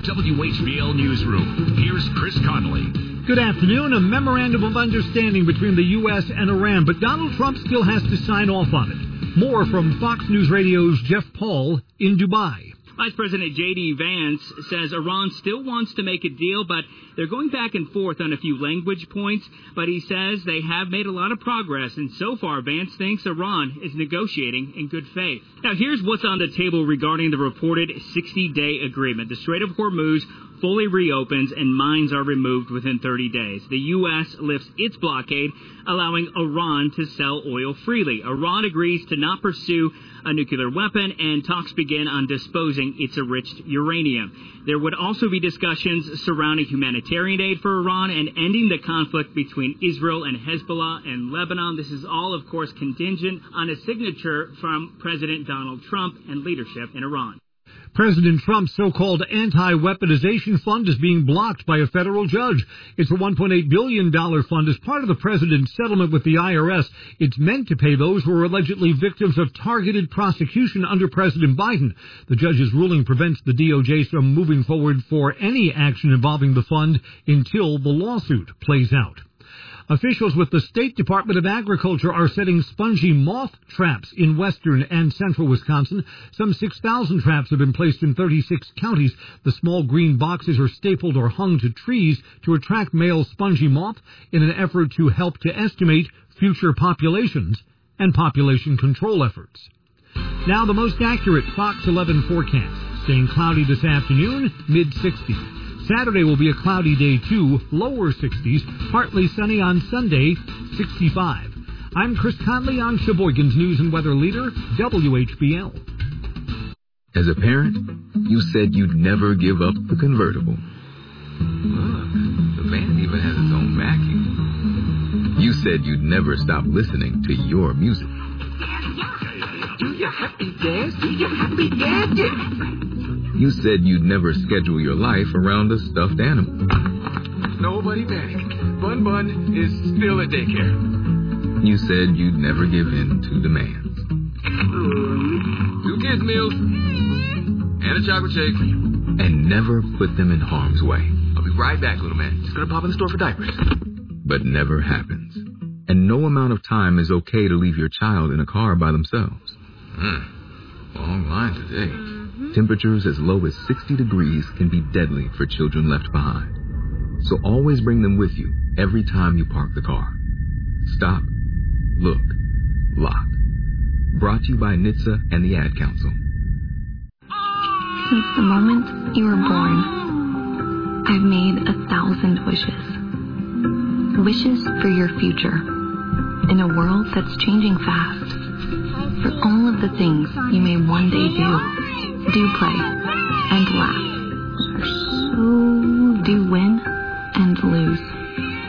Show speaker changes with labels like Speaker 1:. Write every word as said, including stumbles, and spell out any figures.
Speaker 1: W H B L Newsroom. Here's Chris Conley.
Speaker 2: Good afternoon. A memorandum of understanding between the U S and Iran, but Donald Trump still has to sign off on it. More from Fox News Radio's Jeff Paul in Dubai.
Speaker 3: Vice President J D. Vance says Iran still wants to make a deal, but they're going back and forth on a few language points. But he says they have made a lot of progress, and so far Vance thinks Iran is negotiating in good faith. Now, here's what's on the table regarding the reported sixty-day agreement. The Strait of Hormuz fully reopens and mines are removed within thirty days. The U S lifts its blockade, allowing Iran to sell oil freely. Iran agrees to not pursue a nuclear weapon, and talks begin on disposing its enriched uranium. There would also be discussions surrounding humanitarian aid for Iran and ending the conflict between Israel and Hezbollah and Lebanon. This is all, of course, contingent on a signature from President Donald Trump and leadership in Iran.
Speaker 2: President Trump's so-called anti-weaponization fund is being blocked by a federal judge. It's a one point eight billion dollars fund as part of the president's settlement with the I R S. It's meant to pay those who are allegedly victims of targeted prosecution under President Biden. The judge's ruling prevents the D O J from moving forward for any action involving the fund until the lawsuit plays out. Officials with the State Department of Agriculture are setting spongy moth traps in western and central Wisconsin. Some six thousand traps have been placed in thirty-six counties. The small green boxes are stapled or hung to trees to attract male spongy moth in an effort to help to estimate future populations and population control efforts. Now the most accurate Fox eleven forecast. Staying cloudy this afternoon, mid sixties. Saturday will be a cloudy day, too, lower sixties, partly sunny on Sunday, sixty-five. I'm Chris Conley on Sheboygan's News and Weather Leader, W H B L.
Speaker 4: As a parent, you said you'd never give up the convertible. Look, the van even has its own vacuum. You said you'd never stop listening to your music.
Speaker 5: Do your happy dance, do your happy dance, yeah.
Speaker 4: You said you'd never schedule your life around a stuffed animal.
Speaker 5: Nobody panic. Bun Bun is still at daycare.
Speaker 4: You said you'd never give in to demands.
Speaker 5: Two kids' meals and a chocolate shake.
Speaker 4: And never put them in harm's way.
Speaker 5: I'll be right back, little man. Just gonna pop in the store for diapers.
Speaker 4: But never happens. And no amount of time is okay to leave your child in a car by themselves.
Speaker 5: Hmm. Long line today.
Speaker 4: Temperatures as low as sixty degrees can be deadly for children left behind. So always bring them with you every time you park the car. Stop, look, lock. Brought to you by N H T S A and the Ad Council.
Speaker 6: Since the moment you were born, I've made a thousand wishes. Wishes for your future. In a world that's changing fast. For all of the things you may one day do. Do play.